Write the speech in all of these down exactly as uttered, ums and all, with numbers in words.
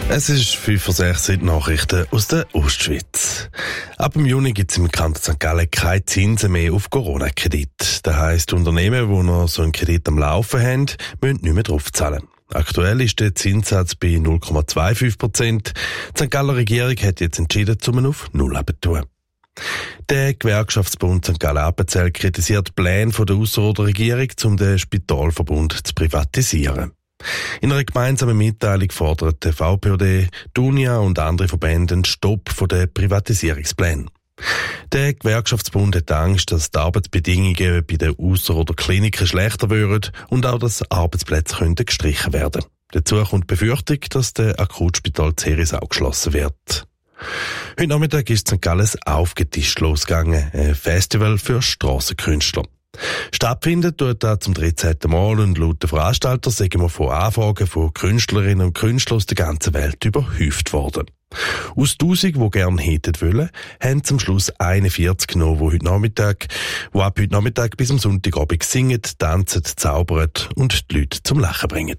Es ist fünf vor sechs Nachrichten aus der Ostschweiz. Ab dem Juni gibt es im Kanton Sankt Gallen keine Zinsen mehr auf Corona-Kredit. Das heisst, Unternehmen, die noch so einen Kredit am Laufen haben, müssen nicht mehr draufzahlen. Aktuell ist der Zinssatz bei null Komma fünfundzwanzig Prozent. Die Sankt Galler Regierung hat jetzt entschieden, um auf null herunterzutun. Der Gewerkschaftsbund Sankt Gallen-Appenzell kritisiert die Pläne der Ausserrhoder Regierung, um den Spitalverbund zu privatisieren. In einer gemeinsamen Mitteilung fordert der V P O D, die Unia und andere Verbände einen Stopp von den Privatisierungsplänen. Der Gewerkschaftsbund hat Angst, dass die Arbeitsbedingungen bei den Ausserrhoder Kliniken schlechter würden und auch, dass Arbeitsplätze könnten gestrichen werden. Dazu kommt die Befürchtung, dass der Akutspital Zerisau geschlossen wird. Heute Nachmittag ist Sankt Gallen Aufgetisch losgegangen, ein Festival für Strassenkünstler. Stattfinden tut das zum dreizehnten Mal und laut der Veranstalter sagen wir von Anfragen von Künstlerinnen und Künstlern aus der ganzen Welt überhäuft worden. Aus tausend, die gerne hätten wollen, haben zum Schluss einundvierzig genommen, die heute Nachmittag, die ab heute Nachmittag bis am Sonntagabend singen, tanzen, zaubern und die Leute zum Lachen bringen.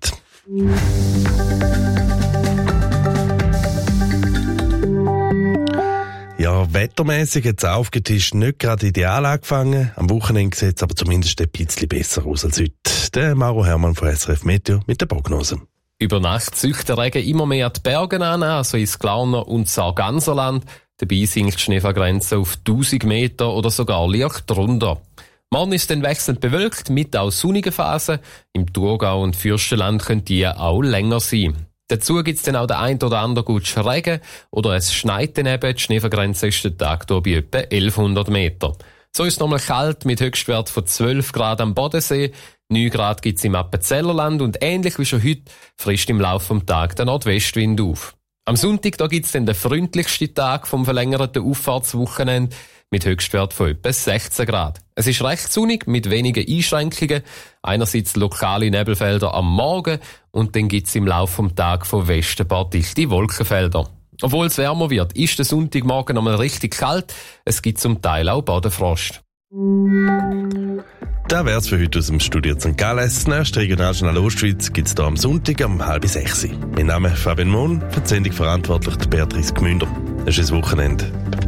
Ja, wettermässig hat es aufgetischt nicht gerade ideal angefangen. Am Wochenende sieht es aber zumindest ein bisschen besser aus als heute. Der Mauro Hermann von S R F Meteo mit der Prognose. Über Nacht zieht der Regen immer mehr die Berge an, also ins Glarner und Sarganserland. Dabei sinkt die Schneefallgrenze auf tausend Meter oder sogar leicht drunter. Morgen ist dann wechselnd bewölkt, mit auch sonnigen Phasen. Im Thurgau und Fürstenland können die auch länger sein. Dazu gibt's dann auch den ein oder anderen guten Regen oder es schneit daneben. Die Schneefallgrenze ist den Tag hier bei etwa elfhundert Meter. So ist es nochmal kalt mit Höchstwert von zwölf Grad am Bodensee. neun Grad gibt's im Appenzellerland und ähnlich wie schon heute frischt im Laufe des Tages der Nordwestwind auf. Am Sonntag da gibt's dann den freundlichsten Tag vom verlängerten Auffahrtswochenende mit Höchstwert von etwa sechzehn Grad. Es ist recht sonnig mit wenigen Einschränkungen. Einerseits lokale Nebelfelder am Morgen und dann gibt's im Laufe des Tages von Westen ein paar dichte Wolkenfelder. Obwohl es wärmer wird, ist der Sonntagmorgen einmal richtig kalt. Es gibt zum Teil auch Bodenfrost. Das wär's für heute aus dem Studio Sankt Gallen. Das nächste Regionaljournal Ostschweiz gibt's hier am Sonntag um halb sechs. Mein Name ist Fabian Mohn, für die Sendung verantwortlich Beatrice Gmünder. Es ist ein Wochenende.